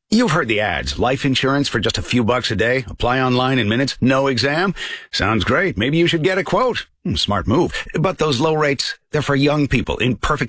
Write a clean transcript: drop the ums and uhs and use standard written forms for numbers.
You've heard the ads. Life insurance for just a few bucks a day. Apply online in minutes. No exam. Sounds great. Maybe you should get a quote. Smart move. But those low rates, they're for young people in perfect